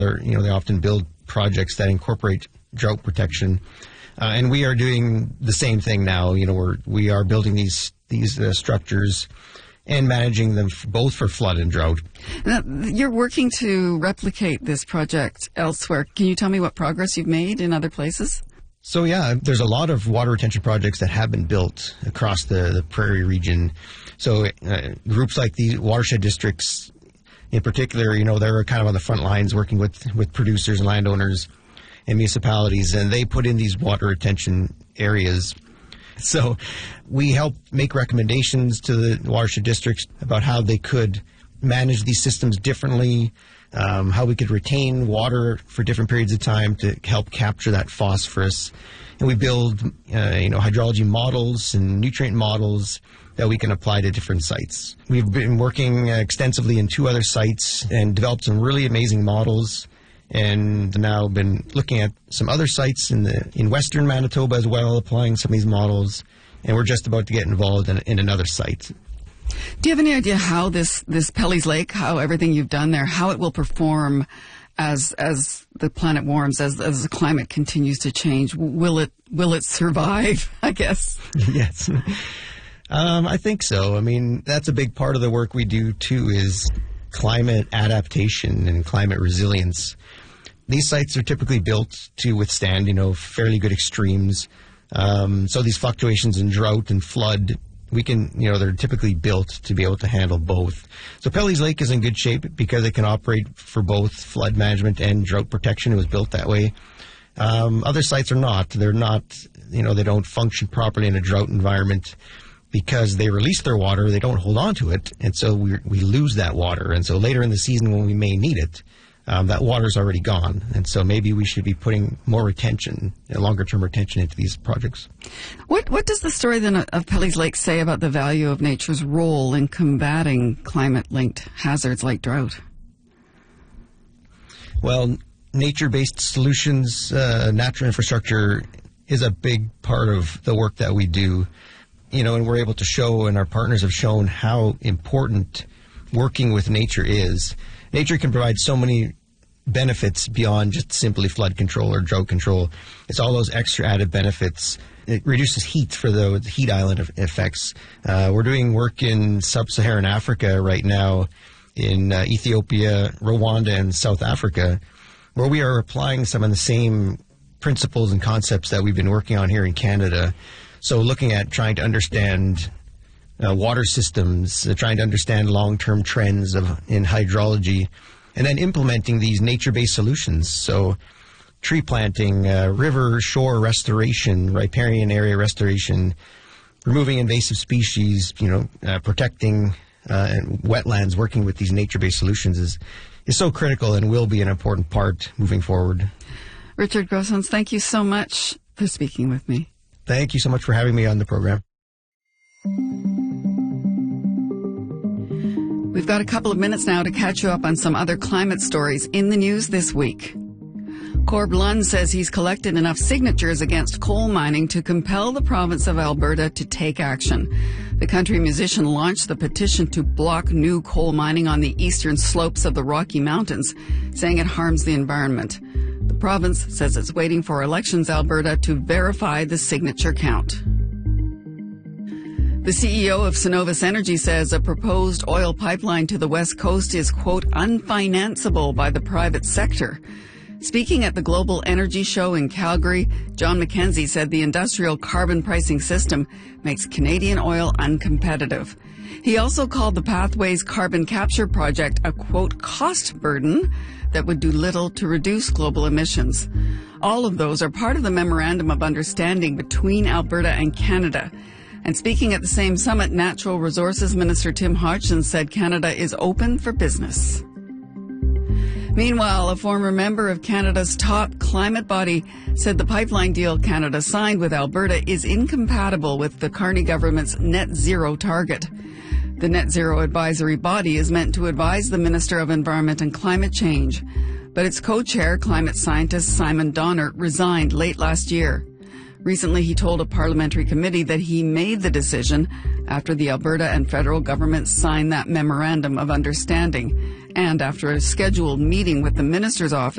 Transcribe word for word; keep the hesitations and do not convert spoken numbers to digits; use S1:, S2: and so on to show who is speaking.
S1: Or, you know, they often build projects that incorporate drought protection. Uh, and we are doing the same thing now. You know, we're, we are building these, these uh, structures and managing them f- both for flood and drought.
S2: Now, you're working to replicate this project elsewhere. Can you tell me what progress you've made in other places?
S1: So, yeah, there's a lot of water retention projects that have been built across the, the prairie region. So uh, groups like the watershed districts in particular, you know, they're kind of on the front lines working with, with producers and landowners and municipalities, and they put in these water retention areas. So we help make recommendations to the watershed districts about how they could manage these systems differently, um, how we could retain water for different periods of time to help capture that phosphorus. And we build, uh, you know, hydrology models and nutrient models that we can apply to different sites. We've been working extensively in two other sites and developed some really amazing models, and now been looking at some other sites in the in western Manitoba as well, applying some of these models, and we're just about to get involved in, in another site.
S2: Do you have any idea how this, this Pelly's Lake, how everything you've done there, how it will perform as as the planet warms, as as the climate continues to change? Will it will it survive, I guess?
S1: Yes. Um, I think so. I mean, that's a big part of the work we do, too, is climate adaptation and climate resilience. These sites are typically built to withstand, you know, fairly good extremes. Um, so these fluctuations in drought and flood, we can, you know, they're typically built to be able to handle both. So Pelly's Lake is in good shape because it can operate for both flood management and drought protection. It was built that way. Um, other sites are not. They're not, you know, they don't function properly in a drought environment, because they release their water, they don't hold on to it, and so we we lose that water. And so later in the season when we may need it, um, that water's already gone. And so maybe we should be putting more retention, longer-term retention into these projects.
S2: What what does the story then of Pelly's Lake say about the value of nature's role in combating climate-linked hazards like drought?
S1: Well, nature-based solutions, uh, natural infrastructure is a big part of the work that we do. You know, and we're able to show, and our partners have shown, how important working with nature is. Nature can provide so many benefits beyond just simply flood control or drought control. It's all those extra added benefits. It reduces heat for the heat island effects. Uh, we're doing work in sub-Saharan Africa right now, in uh, Ethiopia, Rwanda, and South Africa, where we are applying some of the same principles and concepts that we've been working on here in Canada. So looking at trying to understand uh, water systems, uh, trying to understand long-term trends of in hydrology, and then implementing these nature-based solutions. So tree planting, uh, river shore restoration, riparian area restoration, removing invasive species, you know, uh, protecting uh, and wetlands, working with these nature-based solutions is, is so critical and will be an important part moving forward.
S2: Richard Grossens, thank you so much for speaking with me.
S1: Thank you so much for having me on the program.
S2: We've got a couple of minutes now to catch you up on some other climate stories in the news this week. Corb Lund says he's collected enough signatures against coal mining to compel the province of Alberta to take action. The country musician launched the petition to block new coal mining on the eastern slopes of the Rocky Mountains, saying it harms the environment. The province says it's waiting for Elections Alberta to verify the signature count. The C E O of Cenovus Energy says a proposed oil pipeline to the West Coast is, quote, unfinanceable by the private sector. Speaking at the Global Energy Show in Calgary, John McKenzie said the industrial carbon pricing system makes Canadian oil uncompetitive. He also called the Pathways carbon capture project a, quote, cost burden that would do little to reduce global emissions. All of those are part of the Memorandum of Understanding between Alberta and Canada. And speaking at the same summit, Natural Resources Minister Tim Hodgson said Canada is open for business. Meanwhile, a former member of Canada's top climate body said the pipeline deal Canada signed with Alberta is incompatible with the Carney government's net zero target. The Net Zero Advisory Body is meant to advise the Minister of Environment and Climate Change, but its co-chair, climate scientist Simon Donner, resigned late last year. Recently, he told a parliamentary committee that he made the decision after the Alberta and federal governments signed that memorandum of understanding and after a scheduled meeting with the minister's office